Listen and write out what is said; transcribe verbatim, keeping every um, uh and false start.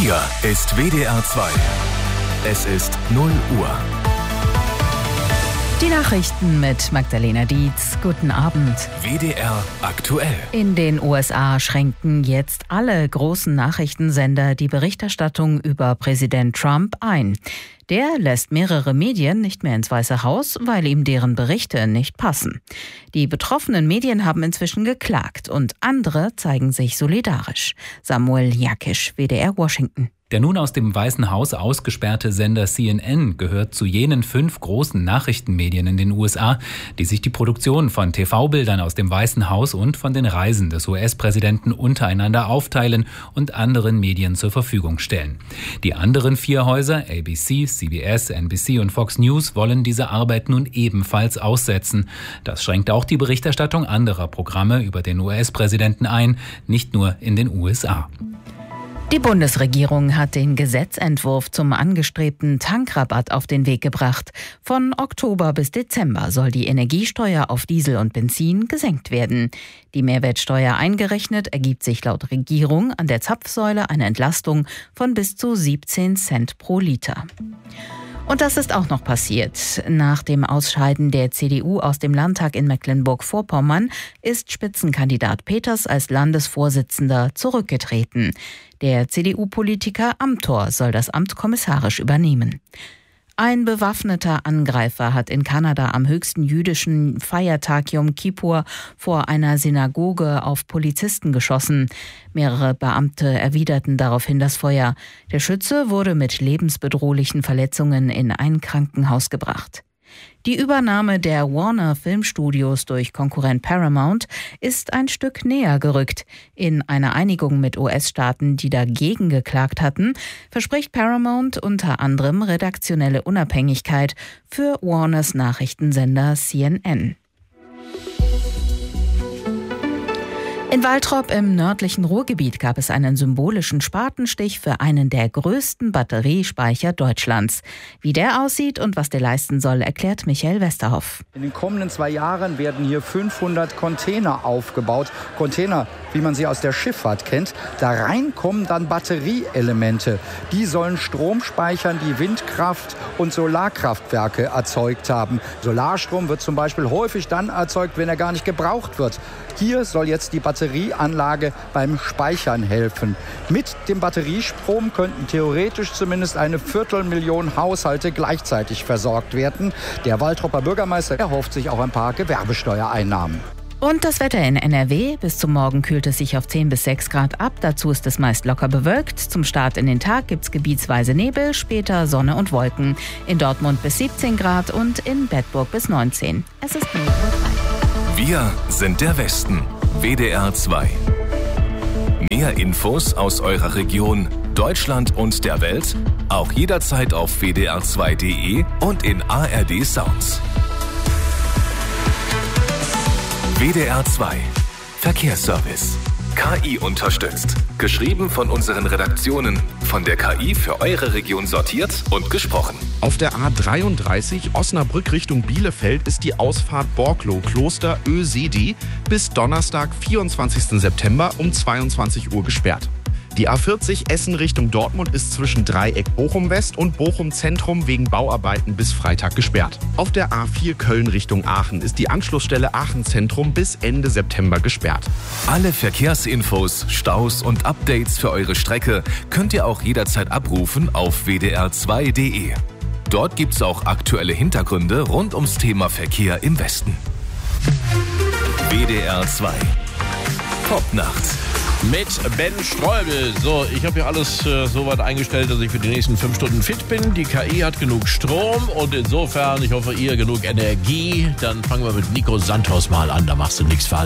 Hier ist W D R zwei. Es ist null Uhr. Die Nachrichten mit Magdalena Dietz. Guten Abend. W D R aktuell. In den U S A schränken jetzt alle großen Nachrichtensender die Berichterstattung über Präsident Trump ein. Der lässt mehrere Medien nicht mehr ins Weiße Haus, weil ihm deren Berichte nicht passen. Die betroffenen Medien haben inzwischen geklagt und andere zeigen sich solidarisch. Samuel Jakisch, W D R Washington. Der nun aus dem Weißen Haus ausgesperrte Sender C N N gehört zu jenen fünf großen Nachrichtenmedien in den U S A, die sich die Produktion von T V-Bildern aus dem Weißen Haus und von den Reisen des U S-Präsidenten untereinander aufteilen und anderen Medien zur Verfügung stellen. Die anderen vier Häuser, A B C, C B S, N B C und Fox News, wollen diese Arbeit nun ebenfalls aussetzen. Das schränkt auch die Berichterstattung anderer Programme über den U S-Präsidenten ein, nicht nur in den U S A. Die Bundesregierung hat den Gesetzentwurf zum angestrebten Tankrabatt auf den Weg gebracht. Von Oktober bis Dezember soll die Energiesteuer auf Diesel und Benzin gesenkt werden. Die Mehrwertsteuer eingerechnet ergibt sich laut Regierung an der Zapfsäule eine Entlastung von bis zu siebzehn Cent pro Liter. Und das ist auch noch passiert. Nach dem Ausscheiden der C D U aus dem Landtag in Mecklenburg-Vorpommern ist Spitzenkandidat Peters als Landesvorsitzender zurückgetreten. Der C D U-Politiker Amthor soll das Amt kommissarisch übernehmen. Ein bewaffneter Angreifer hat in Kanada am höchsten jüdischen Feiertag Yom Kippur vor einer Synagoge auf Polizisten geschossen. Mehrere Beamte erwiderten daraufhin das Feuer. Der Schütze wurde mit lebensbedrohlichen Verletzungen in ein Krankenhaus gebracht. Die Übernahme der Warner Filmstudios durch Konkurrent Paramount ist ein Stück näher gerückt. In einer Einigung mit U S-Staaten, die dagegen geklagt hatten, verspricht Paramount unter anderem redaktionelle Unabhängigkeit für Warners Nachrichtensender C N N. In Waltrop im nördlichen Ruhrgebiet gab es einen symbolischen Spatenstich für einen der größten Batteriespeicher Deutschlands. Wie der aussieht und was der leisten soll, erklärt Michael Westerhoff. In den kommenden zwei Jahren werden hier fünfhundert Container aufgebaut. Container, wie man sie aus der Schifffahrt kennt. Da rein kommen dann Batterieelemente. Die sollen Strom speichern, die Windkraft und Solarkraftwerke erzeugt haben. Solarstrom wird zum Beispiel häufig dann erzeugt, wenn er gar nicht gebraucht wird. Hier soll jetzt die Batterieanlage beim Speichern helfen. Mit dem Batteriestrom könnten theoretisch zumindest eine Viertelmillion Haushalte gleichzeitig versorgt werden. Der Waltropper Bürgermeister erhofft sich auch ein paar Gewerbesteuereinnahmen. Und das Wetter in N R W. Bis zum Morgen kühlt es sich auf zehn bis sechs Grad ab. Dazu ist es meist locker bewölkt. Zum Start in den Tag gibt es gebietsweise Nebel, später Sonne und Wolken. In Dortmund bis siebzehn Grad und in Bedburg bis neunzehn. Es ist null Uhr drei. Wir sind der Westen. W D R zwei. Mehr Infos aus eurer Region, Deutschland und der Welt auch jederzeit auf w d r zwei punkt d e und in A R D Sounds. W D R zwei. Verkehrsservice. K I unterstützt. Geschrieben von unseren Redaktionen. Von der K I für eure Region sortiert und gesprochen. Auf der A dreiunddreißig Osnabrück Richtung Bielefeld ist die Ausfahrt Borklow-Kloster Ösedi bis Donnerstag, vierundzwanzigsten September um zweiundzwanzig Uhr gesperrt. Die A vierzig Essen Richtung Dortmund ist zwischen Dreieck Bochum West und Bochum Zentrum wegen Bauarbeiten bis Freitag gesperrt. Auf der A vier Köln Richtung Aachen ist die Anschlussstelle Aachen Zentrum bis Ende September gesperrt. Alle Verkehrsinfos, Staus und Updates für eure Strecke könnt ihr auch jederzeit abrufen auf w d r zwei punkt d e. Dort gibt's auch aktuelle Hintergründe rund ums Thema Verkehr im Westen. W D R zwei. Popnacht. Mit Ben Streubel. So, ich habe hier alles äh, so weit eingestellt, dass ich für die nächsten fünf Stunden fit bin. Die K I hat genug Strom und insofern, ich hoffe, ihr genug Energie. Dann fangen wir mit Nico Santos mal an, da machst du nichts falsch.